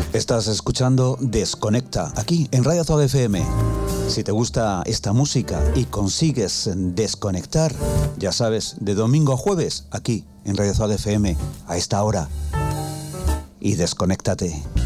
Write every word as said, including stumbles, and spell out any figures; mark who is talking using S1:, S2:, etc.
S1: Estás escuchando Desconecta, aquí en Radio Azog F M. Si te gusta esta música y consigues desconectar, ya sabes, de domingo a jueves, aquí en Radio Azog F M, a esta hora. Y desconéctate.